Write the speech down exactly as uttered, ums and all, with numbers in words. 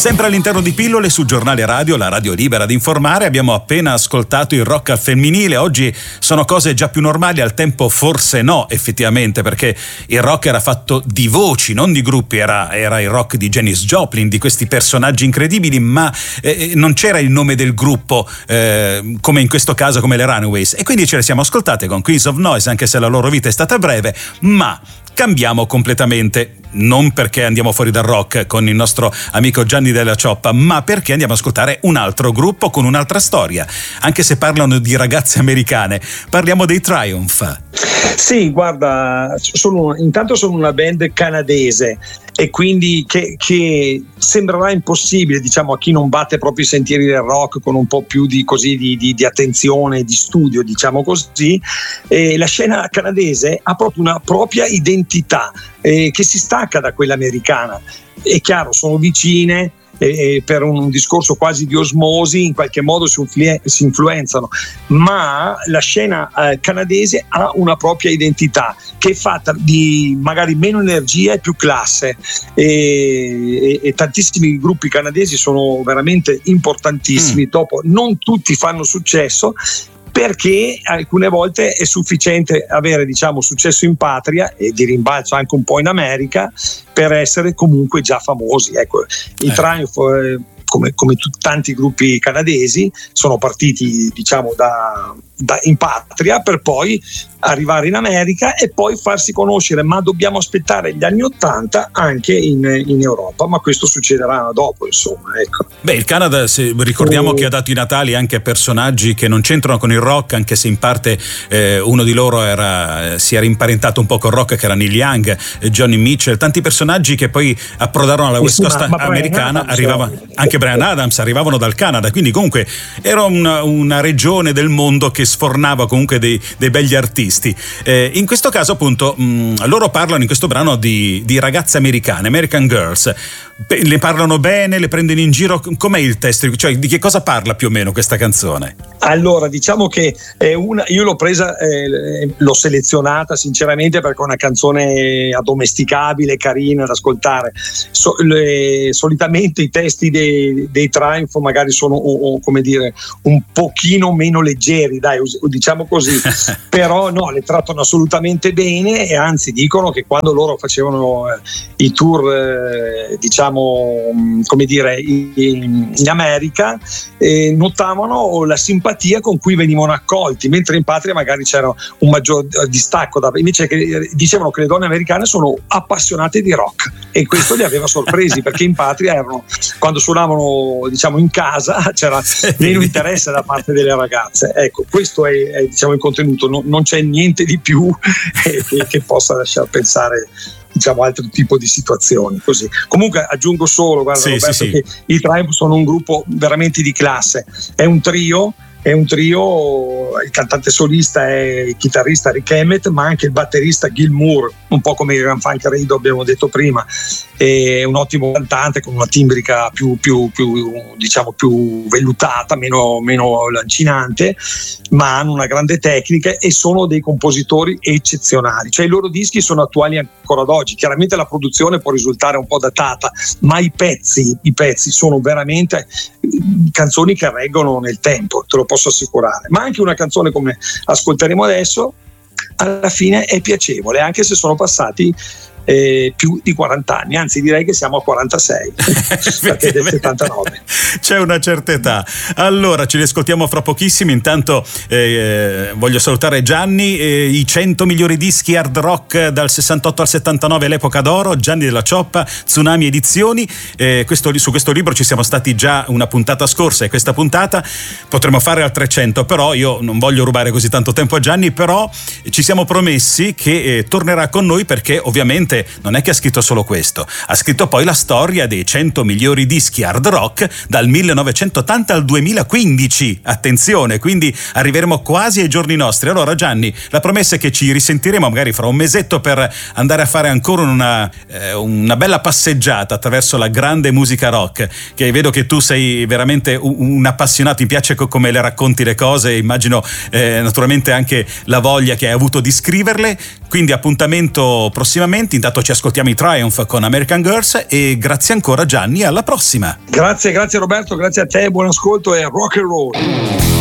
Sempre all'interno di Pillole sul giornale radio, la radio libera di informare, abbiamo appena ascoltato il rock al femminile. Oggi sono cose già più normali, al tempo forse no, effettivamente, perché il rock era fatto di voci, non di gruppi, era, era il rock di Janis Joplin, di questi personaggi incredibili, ma eh, non c'era il nome del gruppo, eh, come in questo caso, come le Runaways, e quindi ce le siamo ascoltate con Queens of Noise, anche se la loro vita è stata breve, ma cambiamo completamente, non perché andiamo fuori dal rock con il nostro amico Gianni Della Cioppa, ma perché andiamo a ascoltare un altro gruppo con un'altra storia. Anche se parlano di ragazze americane, parliamo dei Triumph. Sì, guarda, sono, intanto sono una band canadese e quindi che, che sembrerà impossibile, diciamo, a chi non batte proprio i sentieri del rock con un po' più di, così, di, di, di attenzione, di studio, diciamo così. E la scena canadese ha proprio una propria identità eh, che si stacca da quella americana. È chiaro, sono vicine, eh, per un discorso quasi di osmosi, in qualche modo si, influ- si influenzano, ma la scena eh, canadese ha una propria identità che è fatta di magari meno energia e più classe, e, e, e tantissimi gruppi canadesi sono veramente importantissimi. Mm. Dopo non tutti fanno successo, perché alcune volte è sufficiente avere, diciamo, successo in patria e di rimbalzo anche un po' in America per essere comunque già famosi. Ecco, i eh. Triumph, eh, come, come tutti tanti gruppi canadesi, sono partiti, diciamo, da, da in patria per poi arrivare in America e poi farsi conoscere, ma dobbiamo aspettare gli anni Ottanta anche in, in Europa, ma questo succederà dopo, insomma, ecco. Beh, il Canada, se ricordiamo oh. che ha dato i natali anche a personaggi che non c'entrano con il rock, anche se in parte eh, uno di loro era, si era imparentato un po' col rock, che era Neil Young, Johnny Mitchell, tanti personaggi che poi approdarono alla West Coast americana, arrivava, anche Bryan Adams, arrivavano dal Canada, quindi comunque era una, una regione del mondo che sfornava comunque dei, dei begli artisti. Eh, in questo caso appunto mh, loro parlano in questo brano di, di ragazze americane, American Girls. Be- le parlano bene, le prendono in giro, com'è il testo? Cioè, di che cosa parla più o meno questa canzone? Allora, diciamo che è una, io l'ho presa, eh, l'ho selezionata sinceramente perché è una canzone addomesticabile, carina da ascoltare. So, le, solitamente i testi dei, dei Triumph magari sono o, o, come dire, un pochino meno leggeri, dai, diciamo così, però no, le trattano assolutamente bene, e anzi dicono che quando loro facevano eh, i tour, eh, diciamo, come dire, in, in America, eh, notavano la simpatia con cui venivano accolti, mentre in patria magari c'era un maggior distacco da, invece che, dicevano che le donne americane sono appassionate di rock, e questo li aveva sorpresi perché in patria erano, quando suonavano, diciamo, in casa c'era meno interesse da parte delle ragazze. Ecco, questo è, è diciamo il contenuto, no, non c'è niente di più eh, che possa lasciar pensare, diciamo, altro tipo di situazioni così. Comunque aggiungo solo, guarda, sì, Roberto, sì, sì. che i Triumph sono un gruppo veramente di classe, è un trio È un trio, il cantante solista è il chitarrista Rick Emmett, ma anche il batterista Gil Moore, un po' come il Grand Funk Radio abbiamo detto prima. È un ottimo cantante con una timbrica più, più, più diciamo più vellutata, meno, meno lancinante, ma hanno una grande tecnica e sono dei compositori eccezionali. Cioè i loro dischi sono attuali ancora ad oggi. Chiaramente la produzione può risultare un po' datata, ma i pezzi, i pezzi sono veramente canzoni che reggono nel tempo, te lo posso assicurare. Ma anche una canzone come ascolteremo adesso alla fine è piacevole, anche se sono passati eh, più di quaranta anni, anzi direi che siamo a quarantasei perché è del settantanove. C'è una certa età. Allora ci riascoltiamo fra pochissimo. Intanto eh, voglio salutare Gianni, eh, i cento migliori dischi hard rock dal sessantotto al settantanove, l'epoca d'oro, Gianni Della Cioppa, Tsunami Edizioni. Eh, questo, su questo libro ci siamo stati già una puntata scorsa, e questa puntata potremo fare al trecento, però io non voglio rubare così tanto tempo a Gianni, però ci siamo promessi che eh, tornerà con noi, perché ovviamente non è che ha scritto solo questo, ha scritto poi la storia dei cento migliori dischi hard rock dal millenovecentottanta al duemilaquindici. Attenzione, quindi arriveremo quasi ai giorni nostri. Allora Gianni, la promessa è che ci risentiremo magari fra un mesetto per andare a fare ancora una, eh, una bella passeggiata attraverso la grande musica rock, che vedo che tu sei veramente un, un appassionato, mi piace come le racconti le cose, immagino eh, naturalmente anche la voglia che hai avuto di scriverle, quindi appuntamento prossimamente. intanto ci ascoltiamo i Triumph con American Girls e grazie ancora Gianni, alla prossima. Grazie, grazie Roberto, grazie a te, buon ascolto e rock and roll.